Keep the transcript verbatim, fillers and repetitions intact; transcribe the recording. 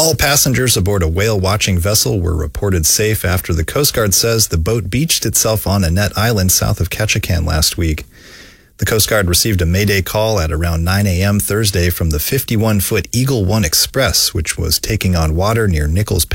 All passengers aboard a whale-watching vessel were reported safe after the Coast Guard says the boat beached itself on Annette Island south of Ketchikan last week. The Coast Guard received a Mayday call at around nine a.m. Thursday from the fifty-one foot Eagle One Express, which was taking on water near Nichols